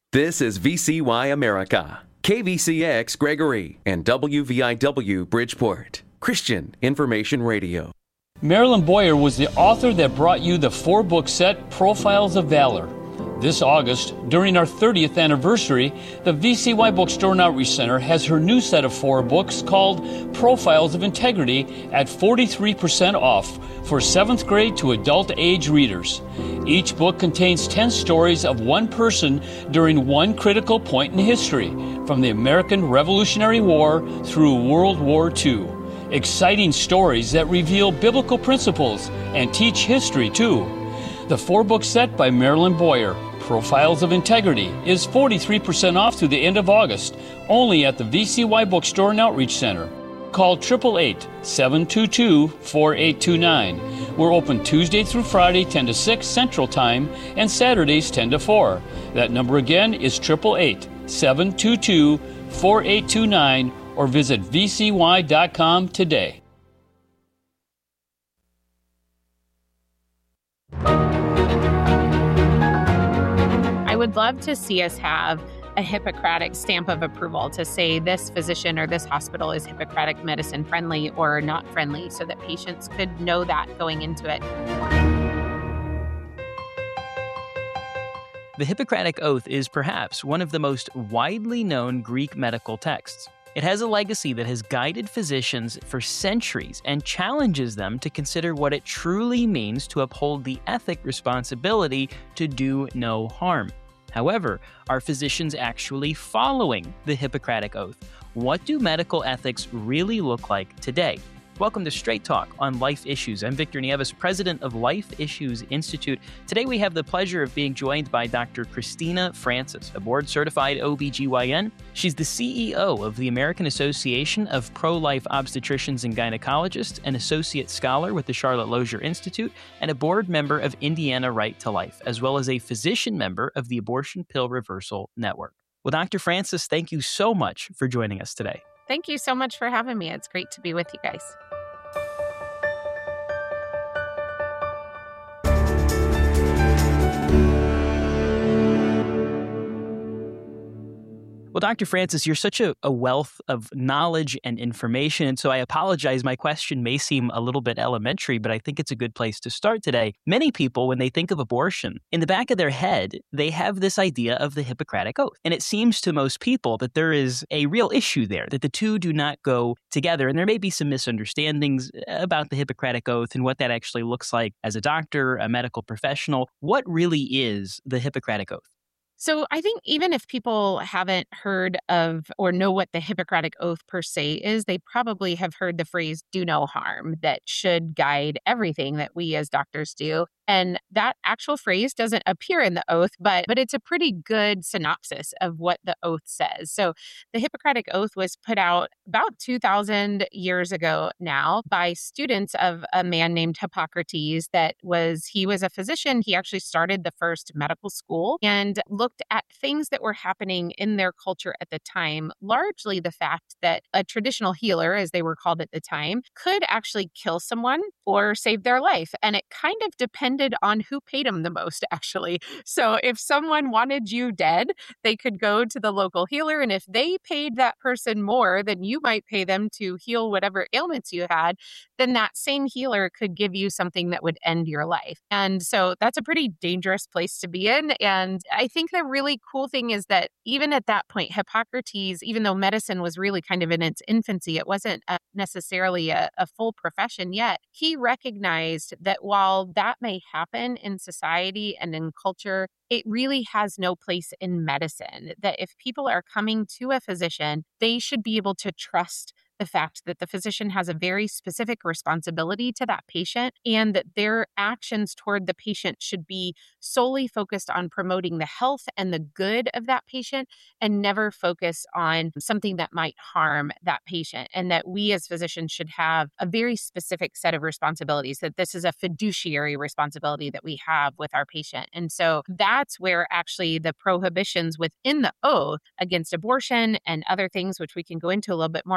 This is VCY America, KVCX Gregory, and WVIW Bridgeport, Christian Information Radio. Marilyn Boyer was the author that brought you the 4-book set Profiles of Valor. This August, during our 30th anniversary, the VCY Bookstore and Outreach Center has her new set of 4 books called Profiles of Integrity at 43% off for 7th grade to adult age readers. Each book contains 10 stories of one person during one critical point in history, from the American Revolutionary War through World War II. Exciting stories that reveal biblical principles and teach history, too. The 4-book set by Marilyn Boyer, Profiles of Integrity, is 43% off through the end of August, only at the VCY Bookstore and Outreach Center. Call 888-722-4829. We're open Tuesday through Friday, 10 to 6 Central Time, and Saturdays, 10 to 4. That number again is 888-722-4829, or visit vcy.com today. I would love to see us have a Hippocratic stamp of approval to say this physician or this hospital is Hippocratic medicine friendly or not friendly, so that patients could know that going into it. The Hippocratic Oath is perhaps one of the most widely known Greek medical texts. It has a legacy that has guided physicians for centuries and challenges them to consider what it truly means to uphold the ethic responsibility to do no harm. However, are physicians actually following the Hippocratic Oath? What do medical ethics really look like today? Welcome to Straight Talk on Life Issues. I'm Victor Nieves, president of Life Issues Institute. Today we have the pleasure of being joined by Dr. Christina Francis, a board-certified OBGYN. She's the CEO of the American Association of Pro-Life Obstetricians and Gynecologists, an associate scholar with the Charlotte Lozier Institute, and a board member of Indiana Right to Life, as well as a physician member of the Abortion Pill Reversal Network. Well, Dr. Francis, thank you so much for joining us today. Thank you so much for having me. It's great to be with you guys. Well, Dr. Francis, you're such a wealth of knowledge and information, and so I apologize. My question may seem a little bit elementary, but I think it's a good place to start today. Many people, when they think of abortion, in the back of their head, they have this idea of the Hippocratic Oath. And it seems to most people that there is a real issue there, that the two do not go together. And there may be some misunderstandings about the Hippocratic Oath and what that actually looks like as a doctor, a medical professional. What really is the Hippocratic Oath? So I think even if people haven't heard of or know what the Hippocratic Oath per se is, they probably have heard the phrase do no harm that should guide everything that we as doctors do. And that actual phrase doesn't appear in the oath, but it's a pretty good synopsis of what the oath says. So the Hippocratic Oath was put out about 2,000 years ago now by students of a man named Hippocrates he was a physician. He actually started the first medical school and looked at things that were happening in their culture at the time, largely the fact that a traditional healer, as they were called at the time, could actually kill someone or save their life. And it kind of depended on who paid them the most, actually. So if someone wanted you dead, they could go to the local healer. And if they paid that person more than you might pay them to heal whatever ailments you had, then that same healer could give you something that would end your life. And so that's a pretty dangerous place to be in. And I think the really cool thing is that even at that point, Hippocrates, even though medicine was really kind of in its infancy, it wasn't necessarily a full profession yet. He recognized that while that may happen in society and in culture, it really has no place in medicine. That if people are coming to a physician, they should be able to trust the fact that the physician has a very specific responsibility to that patient and that their actions toward the patient should be solely focused on promoting the health and the good of that patient and never focus on something that might harm that patient. And that we as physicians should have a very specific set of responsibilities, that this is a fiduciary responsibility that we have with our patient. And so that's where actually the prohibitions within the oath against abortion and other things, which we can go into a little bit more if you want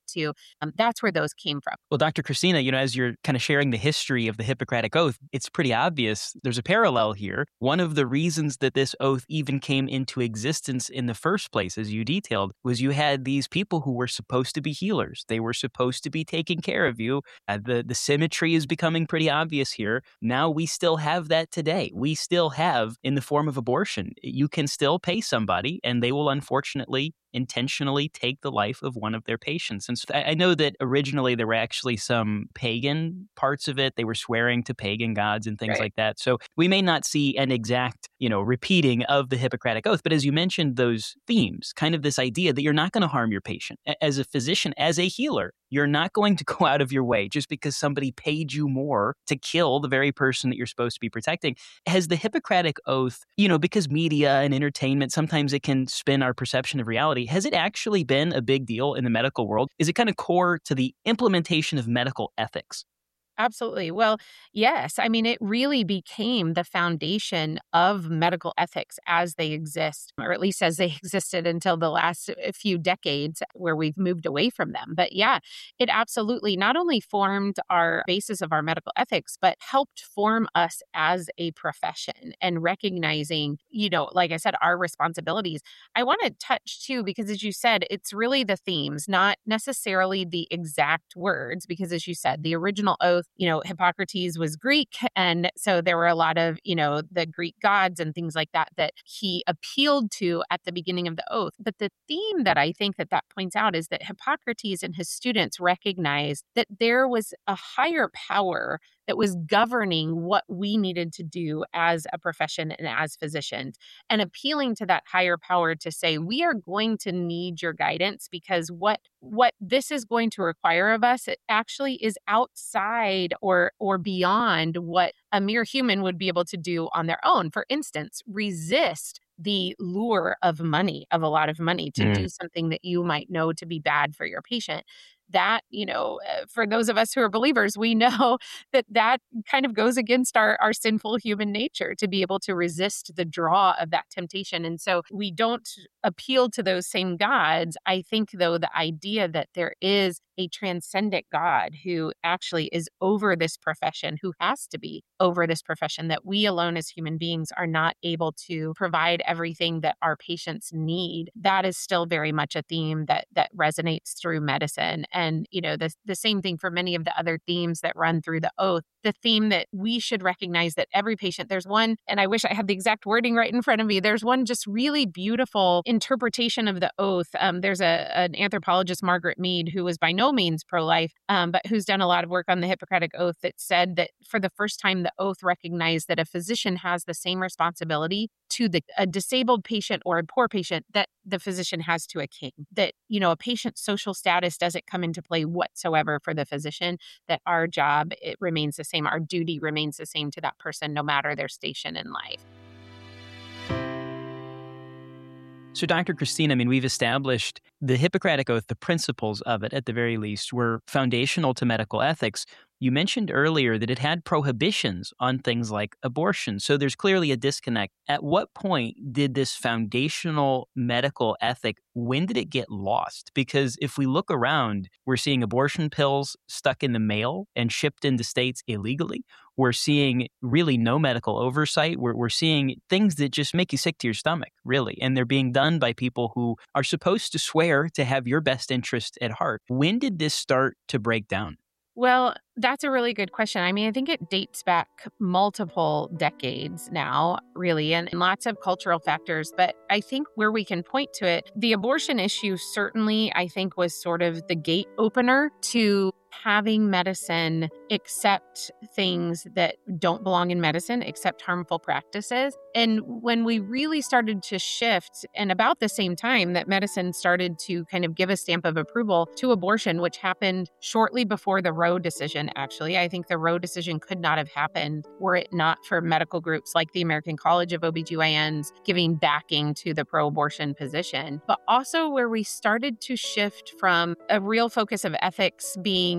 to, that's where those came from. Well, Dr. Christina, as you're kind of sharing the history of the Hippocratic Oath, it's pretty obvious there's a parallel here. One of the reasons that this oath even came into existence in the first place, as you detailed, was you had these people who were supposed to be healers. They were supposed to be taking care of you. The symmetry is becoming pretty obvious here. Now we still have that today. We still have, in the form of abortion, you can still pay somebody and they will unfortunately intentionally take the life of one of their patients. And so I know that originally there were actually some pagan parts of it. They were swearing to pagan gods and things like that. So we may not see an exact, repeating of the Hippocratic Oath. But as you mentioned, those themes, kind of this idea that you're not going to harm your patient. As a physician, as a healer, you're not going to go out of your way just because somebody paid you more to kill the very person that you're supposed to be protecting. Has the Hippocratic Oath, because media and entertainment, sometimes it can spin our perception of reality. Has it actually been a big deal in the medical world? Is it kind of core to the implementation of medical ethics? Absolutely. Well, yes. I mean, it really became the foundation of medical ethics as they exist, or at least as they existed until the last few decades where we've moved away from them. But yeah, it absolutely not only formed our basis of our medical ethics, but helped form us as a profession and recognizing, like I said, our responsibilities. I want to touch too, because as you said, it's really the themes, not necessarily the exact words, because as you said, the original oath, Hippocrates was Greek. And so there were a lot of, the Greek gods and things like that he appealed to at the beginning of the oath. But the theme that I think that points out is that Hippocrates and his students recognized that there was a higher power that was governing what we needed to do as a profession and as physicians, and appealing to that higher power to say, we are going to need your guidance because what this is going to require of us, it actually is outside or beyond what a mere human would be able to do on their own. For instance, resist the lure of money, of a lot of money, to do something that you might know to be bad for your patient. That, for those of us who are believers, we know that kind of goes against our sinful human nature to be able to resist the draw of that temptation. And so we don't appeal to those same gods. I think, though, the idea that there is a transcendent God who actually is over this profession, who has to be over this profession, that we alone as human beings are not able to provide everything that our patients need, that is still very much a theme that resonates through medicine. And, the same thing for many of the other themes that run through the oath. The theme that we should recognize that every patient, there's one, and I wish I had the exact wording right in front of me, there's one just really beautiful interpretation of the oath. There's an anthropologist, Margaret Mead, who was by no means pro-life, but who's done a lot of work on the Hippocratic Oath, that said that for the first time, the oath recognized that a physician has the same responsibility to a disabled patient or a poor patient that the physician has to a king. That, a patient's social status doesn't come into play whatsoever for the physician, that our job, it remains the same. Our duty remains the same to that person, no matter their station in life. So, Dr. Christina, we've established the Hippocratic Oath, the principles of it, at the very least, were foundational to medical ethics. You mentioned earlier that it had prohibitions on things like abortion. So there's clearly a disconnect. At what point did this foundational medical ethic, when did it get lost? Because if we look around, we're seeing abortion pills stuck in the mail and shipped into states illegally. We're seeing really no medical oversight. We're seeing things that just make you sick to your stomach, really. And they're being done by people who are supposed to swear to have your best interest at heart. When did this start to break down? Well, that's a really good question. I think it dates back multiple decades now, really, and lots of cultural factors. But I think where we can point to it, the abortion issue certainly, I think, was sort of the gate opener to having medicine accept things that don't belong in medicine, accept harmful practices. And when we really started to shift, and about the same time that medicine started to kind of give a stamp of approval to abortion, which happened shortly before the Roe decision, actually. I think the Roe decision could not have happened were it not for medical groups like the American College of OBGYNs giving backing to the pro-abortion position. But also where we started to shift from a real focus of ethics being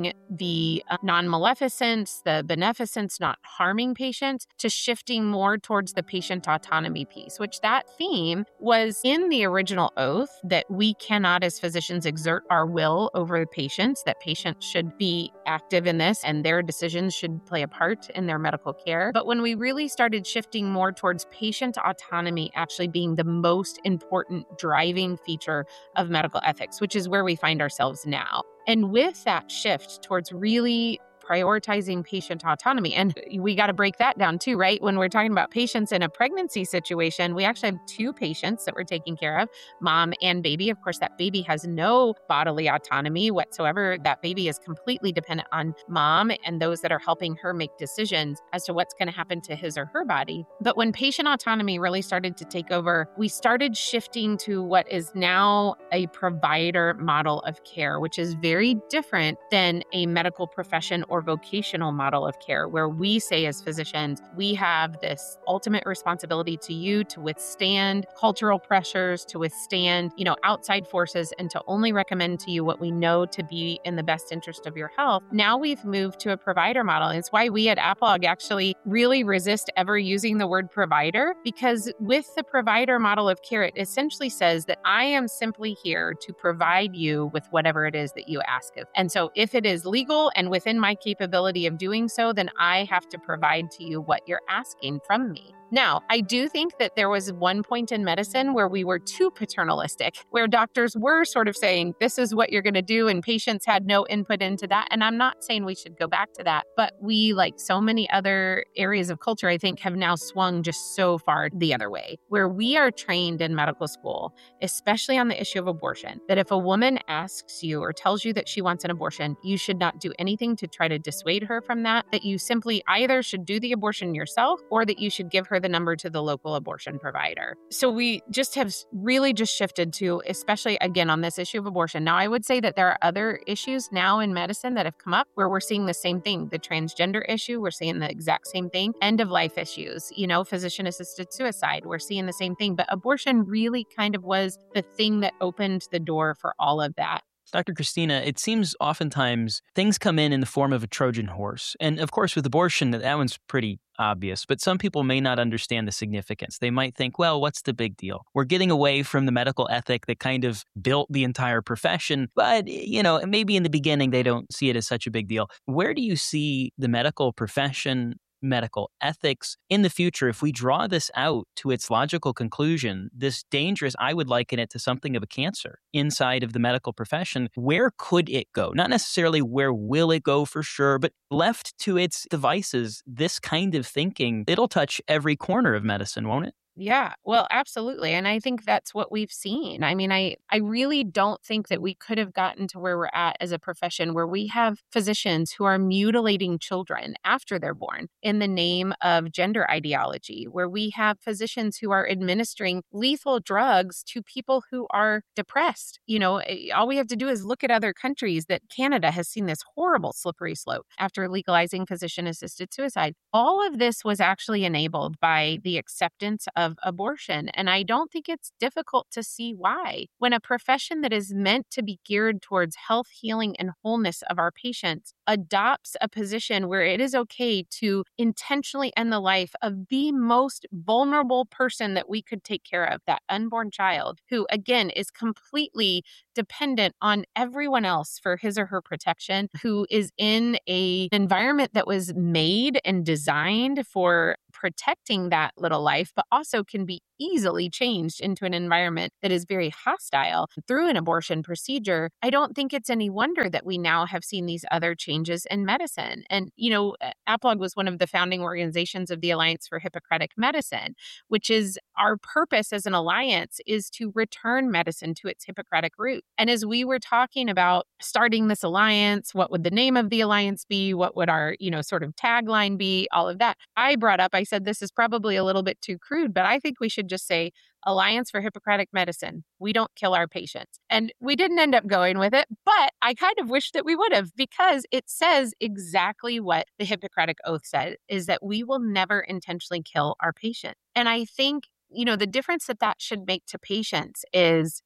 moving the non-maleficence, the beneficence, not harming patients, to shifting more towards the patient autonomy piece, which that theme was in the original oath, that we cannot as physicians exert our will over the patients, that patients should be active in this and their decisions should play a part in their medical care. But when we really started shifting more towards patient autonomy actually being the most important driving feature of medical ethics, which is where we find ourselves now. And with that shift towards really prioritizing patient autonomy. And we got to break that down too, right? When we're talking about patients in a pregnancy situation, we actually have 2 patients that we're taking care of, mom and baby. Of course, that baby has no bodily autonomy whatsoever. That baby is completely dependent on mom and those that are helping her make decisions as to what's going to happen to his or her body. But when patient autonomy really started to take over, we started shifting to what is now a provider model of care, which is very different than a medical profession or vocational model of care, where we say as physicians, we have this ultimate responsibility to you to withstand cultural pressures, to withstand, outside forces, and to only recommend to you what we know to be in the best interest of your health. Now we've moved to a provider model. It's why we at Apolog actually really resist ever using the word provider, because with the provider model of care, it essentially says that I am simply here to provide you with whatever it is that you ask of. And so if it is legal and within my capability of doing so, then I have to provide to you what you're asking from me. Now, I do think that there was one point in medicine where we were too paternalistic, where doctors were sort of saying, this is what you're going to do, and patients had no input into that. And I'm not saying we should go back to that, but we, like so many other areas of culture, I think have now swung just so far the other way, where we are trained in medical school, especially on the issue of abortion, that if a woman asks you or tells you that she wants an abortion, you should not do anything to try to dissuade her from that you simply either should do the abortion yourself or that you should give her the number to the local abortion provider. So we just have really just shifted to, especially again on this issue of abortion. Now, I would say that there are other issues now in medicine that have come up where we're seeing the same thing. The transgender issue, we're seeing the exact same thing. End of life issues, physician-assisted suicide, we're seeing the same thing. But abortion really kind of was the thing that opened the door for all of that. Dr. Christina, it seems oftentimes things come in the form of a Trojan horse. And of course, with abortion, that one's pretty obvious, but some people may not understand the significance. They might think, well, what's the big deal? We're getting away from the medical ethic that kind of built the entire profession, but, maybe in the beginning, they don't see it as such a big deal. Where do you see the medical profession, medical ethics in the future if we draw this out to its logical conclusion, this dangerous, I would liken it to something of a cancer inside of the medical profession? Where could it go? Not necessarily where will it go for sure, but left to its devices, this kind of thinking, it'll touch every corner of medicine, won't it? Yeah, well, absolutely. And I think that's what we've seen. I mean, I really don't think that we could have gotten to where we're at as a profession where we have physicians who are mutilating children after they're born in the name of gender ideology, where we have physicians who are administering lethal drugs to people who are depressed. All we have to do is look at other countries that Canada has seen this horrible slippery slope after legalizing physician-assisted suicide. All of this was actually enabled by the acceptance of abortion. And I don't think it's difficult to see why. When a profession that is meant to be geared towards health, healing, and wholeness of our patients adopts a position where it is okay to intentionally end the life of the most vulnerable person that we could take care of, that unborn child, who again is completely dependent on everyone else for his or her protection, who is in an environment that was made and designed for protecting that little life, but also can be easily changed into an environment that is very hostile through an abortion procedure. I don't think it's any wonder that we now have seen these other changes in medicine. And, Apolog was one of the founding organizations of the Alliance for Hippocratic Medicine, which is our purpose as an alliance is to return medicine to its Hippocratic root. And as we were talking about starting this alliance, what would the name of the alliance be? What would our, sort of tagline be? All of that. I said, this is probably a little bit too crude, but I think we should just say Alliance for Hippocratic Medicine. We don't kill our patients. And we didn't end up going with it, but I kind of wish that we would have, because it says exactly what the Hippocratic Oath said, is that we will never intentionally kill our patient. And I think, the difference that should make to patients is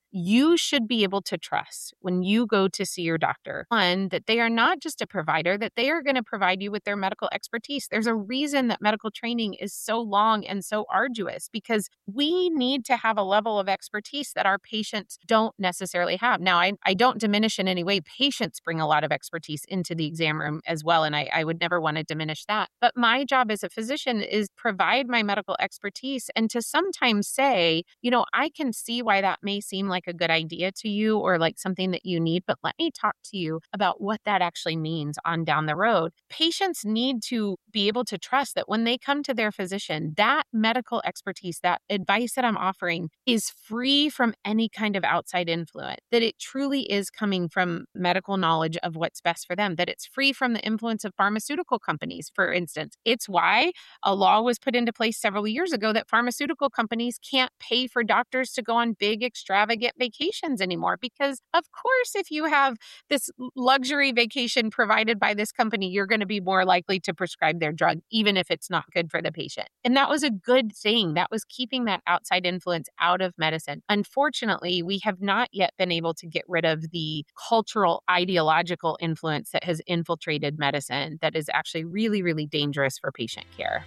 you should be able to trust when you go to see your doctor, one, that they are not just a provider, that they are going to provide you with their medical expertise. There's a reason that medical training is so long and so arduous, because we need to have a level of expertise that our patients don't necessarily have. Now, I don't diminish in any way. Patients bring a lot of expertise into the exam room as well, and I would never want to diminish that. But my job as a physician is provide my medical expertise and to sometimes say, I can see why that may seem like a good idea to you or like something that you need, but let me talk to you about what that actually means on down the road. Patients need to be able to trust that when they come to their physician, that medical expertise, that advice that I'm offering is free from any kind of outside influence, that it truly is coming from medical knowledge of what's best for them, that it's free from the influence of pharmaceutical companies, for instance. It's why a law was put into place several years ago that pharmaceutical companies can't pay for doctors to go on big, extravagant vacations anymore. Because, of course, if you have this luxury vacation provided by this company, you're going to be more likely to prescribe their drug, even if it's not good for the patient. And that was a good thing. That was keeping that outside influence out of medicine. Unfortunately, we have not yet been able to get rid of the cultural, ideological influence that has infiltrated medicine that is actually really, really dangerous for patient care.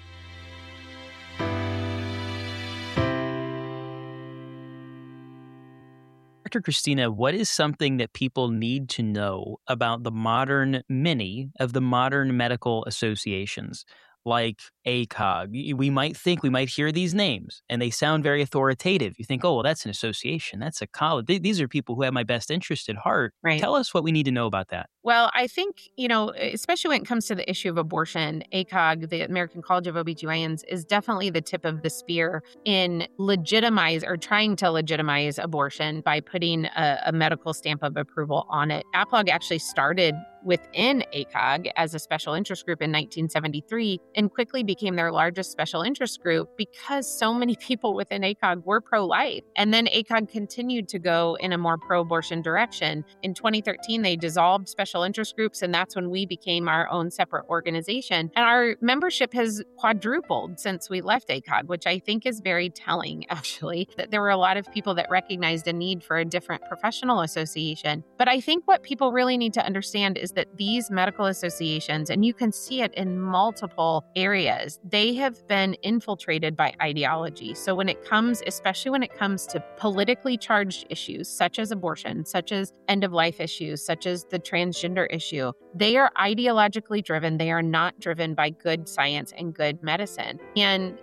Dr. Christina, what is something that people need to know about many of the modern medical associations, like ACOG? We might hear these names and they sound very authoritative. You think, oh, well, that's an association. That's a college. These are people who have my best interest at heart. Right. Tell us what we need to know about that. Well, I think, especially when it comes to the issue of abortion, ACOG, the American College of OBGYNs, is definitely the tip of the spear in trying to legitimize abortion by putting a medical stamp of approval on it. APLOG actually started within ACOG as a special interest group in 1973 and quickly became their largest special interest group because so many people within ACOG were pro-life. And then ACOG continued to go in a more pro-abortion direction. In 2013, they dissolved special interest groups, and that's when we became our own separate organization. And our membership has quadrupled since we left ACOG, which I think is very telling, actually, that there were a lot of people that recognized a need for a different professional association. But I think what people really need to understand is that these medical associations, and you can see it in multiple areas, they have been infiltrated by ideology. So especially when it comes to politically charged issues, such as abortion, such as end-of-life issues, such as the transgender issue, they are ideologically driven. They are not driven by good science and good medicine. And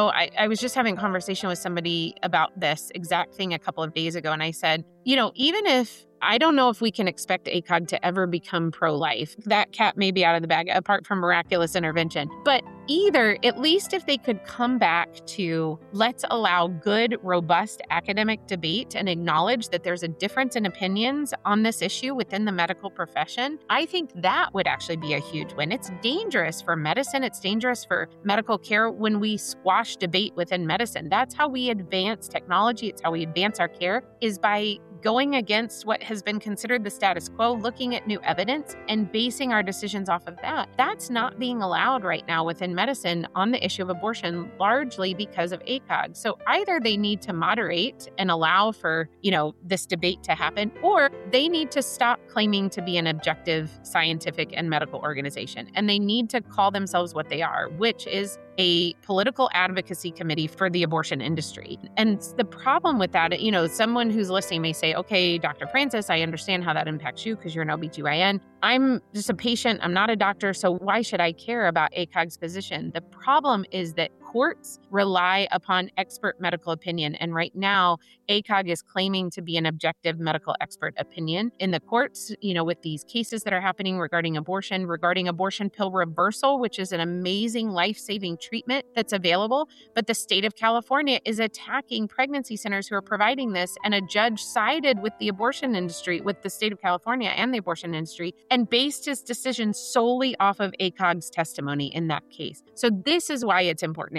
I was just having a conversation with somebody about this exact thing a couple of days ago. And I said, even if I don't know if we can expect ACOG to ever become pro-life. That cat may be out of the bag, apart from miraculous intervention. But at least if they could come back to let's allow good, robust academic debate and acknowledge that there's a difference in opinions on this issue within the medical profession, I think that would actually be a huge win. It's dangerous for medicine. It's dangerous for medical care when we squash debate within medicine. That's how we advance technology. It's how we advance our care, is by going against what has been considered the status quo, looking at new evidence and basing our decisions off of that. That's not being allowed right now within medicine on the issue of abortion, largely because of ACOG. So either they need to moderate and allow for, this debate to happen, or they need to stop claiming to be an objective scientific and medical organization. And they need to call themselves what they are, which is a political advocacy committee for the abortion industry. And the problem with that, someone who's listening may say, okay, Dr. Francis, I understand how that impacts you because you're an OBGYN. I'm just a patient. I'm not a doctor. So why should I care about ACOG's position? The problem is that courts rely upon expert medical opinion. And right now, ACOG is claiming to be an objective medical expert opinion in the courts, with these cases that are happening regarding abortion pill reversal, which is an amazing life-saving treatment that's available. But the state of California is attacking pregnancy centers who are providing this. And a judge sided with the abortion industry, with the state of California and the abortion industry, and based his decision solely off of ACOG's testimony in that case. So this is why it's important.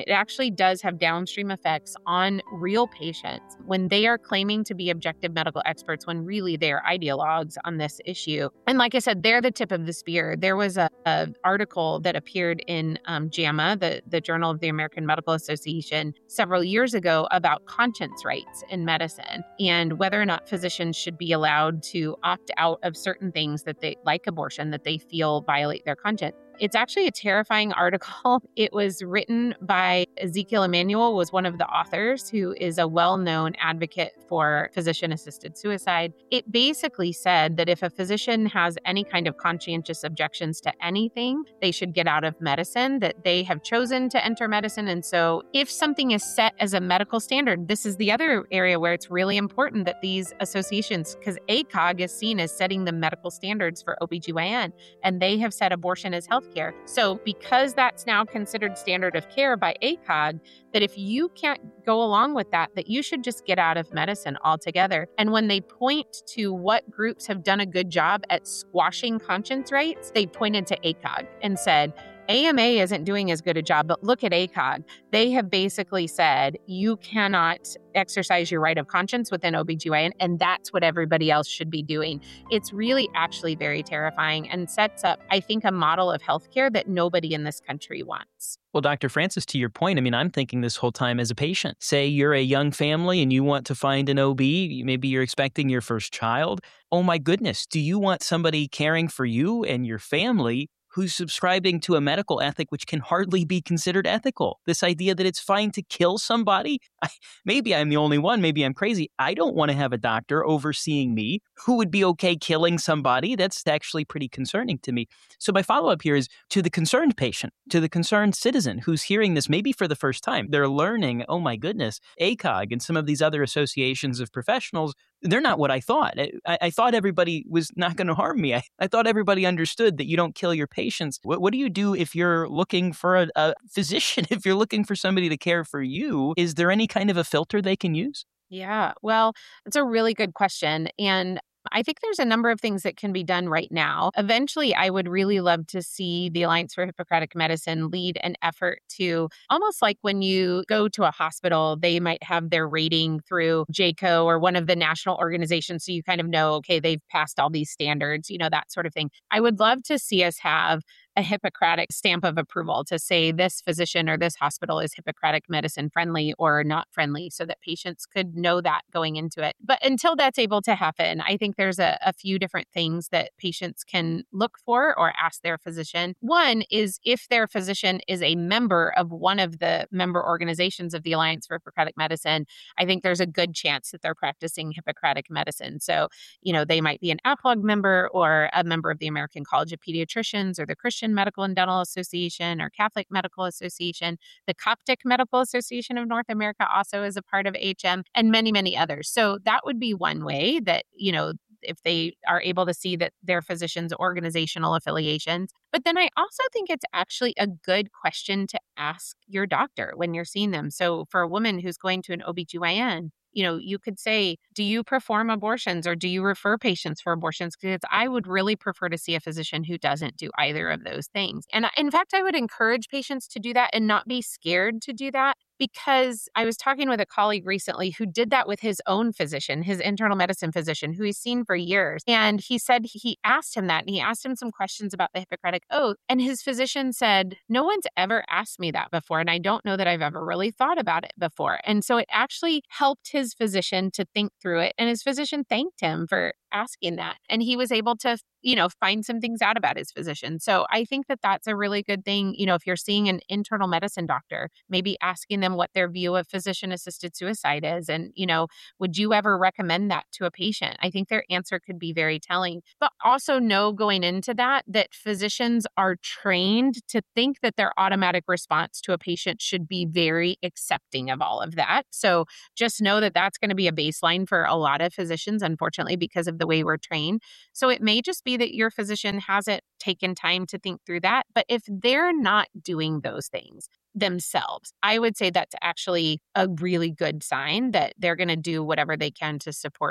it actually does have downstream effects on real patients when they are claiming to be objective medical experts when really they're ideologues on this issue. And like I said, they're the tip of the spear. There was a article that appeared in JAMA, the Journal of the American Medical Association, several years ago about conscience rights in medicine and whether or not physicians should be allowed to opt out of certain things that they, like abortion, that they feel violate their conscience. It's actually a terrifying article. It was written by Ezekiel Emanuel, was one of the authors, who is a well-known advocate for physician-assisted suicide. It basically said that if a physician has any kind of conscientious objections to anything, they should get out of medicine, that they have chosen to enter medicine. And so if something is set as a medical standard, this is the other area where it's really important that these associations, because ACOG is seen as setting the medical standards for OBGYN, and they have said abortion is healthcare. So because that's now considered standard of care by ACOG, that if you can't go along with that, that you should just get out of medicine altogether. And when they point to what groups have done a good job at squashing conscience rights, they pointed to ACOG and said, AMA isn't doing as good a job, but look at ACOG. They have basically said you cannot exercise your right of conscience within OBGYN, and that's what everybody else should be doing. It's really actually very terrifying and sets up, I think, a model of healthcare that nobody in this country wants. Well, Dr. Francis, to your point, I'm thinking this whole time as a patient. Say you're a young family and you want to find an OB. Maybe you're expecting your first child. Oh my goodness, do you want somebody caring for you and your family who's subscribing to a medical ethic which can hardly be considered ethical? This idea that it's fine to kill somebody? Maybe I'm the only one. Maybe I'm crazy. I don't want to have a doctor overseeing me who would be okay killing somebody. That's actually pretty concerning to me. So my follow-up here is to the concerned patient, to the concerned citizen who's hearing this maybe for the first time. They're learning, oh my goodness, ACOG and some of these other associations of professionals, they're not what I thought. I thought everybody was not going to harm me. I thought everybody understood that you don't kill your patients. What do you do if you're looking for a physician, if you're looking for somebody to care for you? Is there any kind of a filter they can use? Yeah, well, it's a really good question. And I think there's a number of things that can be done right now. Eventually, I would really love to see the Alliance for Hippocratic Medicine lead an effort to, almost like when you go to a hospital, they might have their rating through JCAHO or one of the national organizations. So you kind of know, okay, they've passed all these standards, that sort of thing. I would love to see us have a Hippocratic stamp of approval to say this physician or this hospital is Hippocratic medicine friendly or not friendly, so that patients could know that going into it. But until that's able to happen, I think there's a few different things that patients can look for or ask their physician. One is if their physician is a member of one of the member organizations of the Alliance for Hippocratic Medicine, I think there's a good chance that they're practicing Hippocratic medicine. So, they might be an APLOG member or a member of the American College of Pediatricians or the Christian Medical and Dental Association or Catholic Medical Association. The Coptic Medical Association of North America also is a part of HM, and many, many others. So that would be one way that, if they are able to see that their physician's organizational affiliations. But then I also think it's actually a good question to ask your doctor when you're seeing them. So for a woman who's going to an OBGYN, you could say, do you perform abortions or do you refer patients for abortions? Because I would really prefer to see a physician who doesn't do either of those things. And in fact, I would encourage patients to do that and not be scared to do that. Because I was talking with a colleague recently who did that with his own physician, his internal medicine physician, who he's seen for years. And he said he asked him that, and he asked him some questions about the Hippocratic Oath. And his physician said, no one's ever asked me that before, and I don't know that I've ever really thought about it before. And so it actually helped his physician to think through it. And his physician thanked him for asking that. And he was able to, find some things out about his physician. So I think that that's a really good thing. If you're seeing an internal medicine doctor, maybe asking them what their view of physician-assisted suicide is. And, would you ever recommend that to a patient? I think their answer could be very telling. But also know going into that physicians are trained to think that their automatic response to a patient should be very accepting of all of that. So just know that that's going to be a baseline for a lot of physicians, unfortunately, because of the way we're trained. So it may just be that your physician hasn't taken time to think through that. But if they're not doing those things themselves, I would say that's actually a really good sign that they're going to do whatever they can to support you.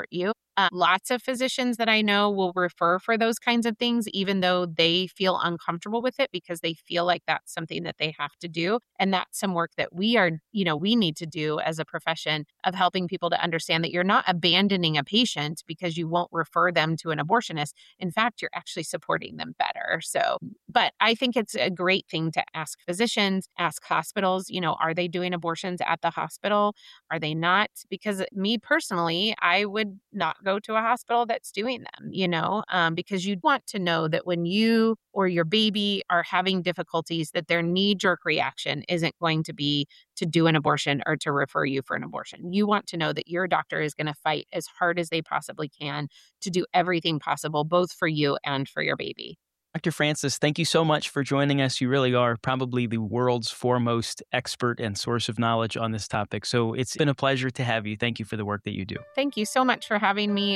Lots of physicians that I know will refer for those kinds of things, even though they feel uncomfortable with it because they feel like that's something that they have to do. And that's some work that we need to do as a profession of helping people to understand that you're not abandoning a patient because you won't refer them to an abortionist. In fact, you're actually supporting them better. So, but I think it's a great thing to ask physicians, ask hospitals, are they doing abortions at the hospital? Are they not? Because me personally, I would not go to a hospital that's doing them, because you'd want to know that when you or your baby are having difficulties, that their knee-jerk reaction isn't going to be to do an abortion or to refer you for an abortion. You want to know that your doctor is going to fight as hard as they possibly can to do everything possible, both for you and for your baby. Dr. Francis, thank you so much for joining us. You really are probably the world's foremost expert and source of knowledge on this topic. So it's been a pleasure to have you. Thank you for the work that you do. Thank you so much for having me.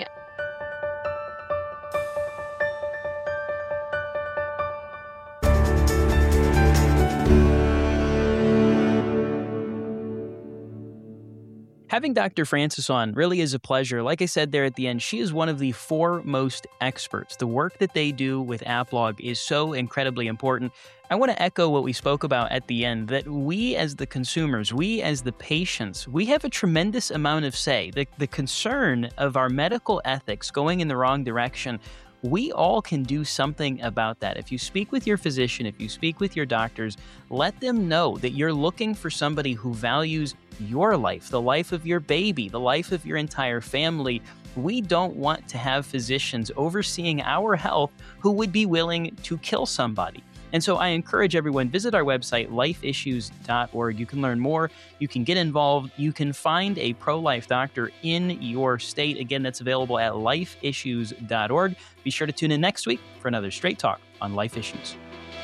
Having Dr. Francis on really is a pleasure. Like I said there at the end, she is one of the foremost experts. The work that they do with AppLog is so incredibly important. I want to echo what we spoke about at the end, that we as the consumers, we as the patients, we have a tremendous amount of say. The concern of our medical ethics going in the wrong direction, we all can do something about that. If you speak with your physician, if you speak with your doctors, let them know that you're looking for somebody who values your life, the life of your baby, the life of your entire family. We don't want to have physicians overseeing our health who would be willing to kill somebody. And so I encourage everyone, visit our website, lifeissues.org. You can learn more. You can get involved. You can find a pro-life doctor in your state. Again, that's available at lifeissues.org. Be sure to tune in next week for another Straight Talk on Life Issues.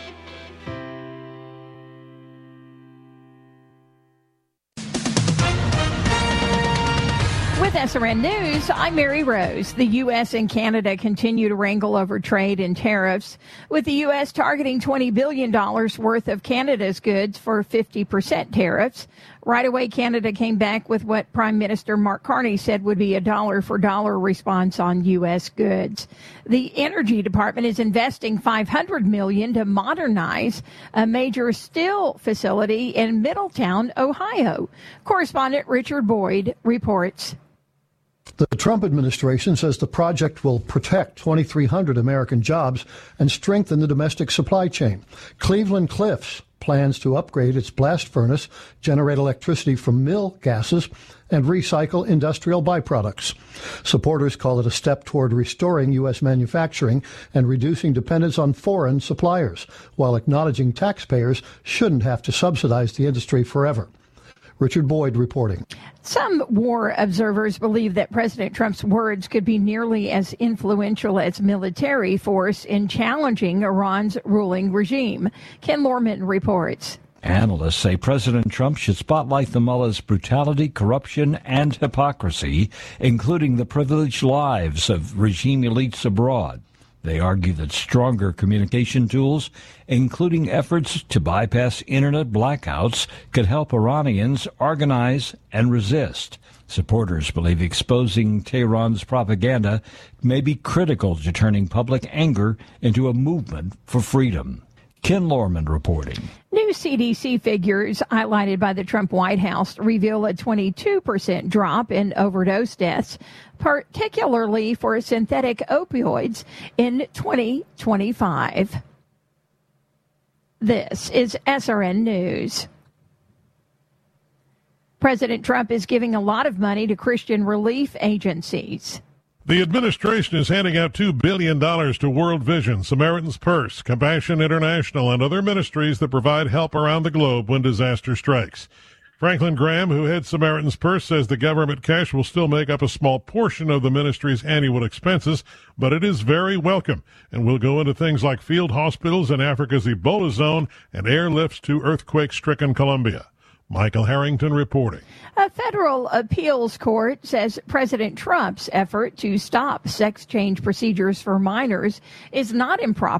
With SRN News, I'm Mary Rose. The U.S. and Canada continue to wrangle over trade and tariffs, with the U.S. targeting $20 billion worth of Canada's goods for 50% tariffs. Right away, Canada came back with what Prime Minister Mark Carney said would be a dollar-for-dollar response on U.S. goods. The Energy Department is investing $500 million to modernize a major steel facility in Middletown, Ohio. Correspondent Richard Boyd reports. The Trump administration says the project will protect 2,300 American jobs and strengthen the domestic supply chain. Cleveland Cliffs plans to upgrade its blast furnace, generate electricity from mill gases, and recycle industrial byproducts. Supporters call it a step toward restoring U.S. manufacturing and reducing dependence on foreign suppliers, while acknowledging taxpayers shouldn't have to subsidize the industry forever. Richard Boyd reporting. Some war observers believe that President Trump's words could be nearly as influential as military force in challenging Iran's ruling regime. Ken Lorman reports. Analysts say President Trump should spotlight the mullah's brutality, corruption, and hypocrisy, including the privileged lives of regime elites abroad. They argue that stronger communication tools, including efforts to bypass internet blackouts, could help Iranians organize and resist. Supporters believe exposing Tehran's propaganda may be critical to turning public anger into a movement for freedom. Ken Lorman reporting. New CDC figures highlighted by the Trump White House reveal a 22% drop in overdose deaths, particularly for synthetic opioids in 2025. This is SRN News. President Trump is giving a lot of money to Christian relief agencies. The administration is handing out $2 billion to World Vision, Samaritan's Purse, Compassion International, and other ministries that provide help around the globe when disaster strikes. Franklin Graham, who heads Samaritan's Purse, says the government cash will still make up a small portion of the ministry's annual expenses, but it is very welcome and will go into things like field hospitals in Africa's Ebola zone and airlifts to earthquake-stricken Colombia. Michael Harrington reporting. A federal appeals court says President Trump's effort to stop sex change procedures for minors is not improper.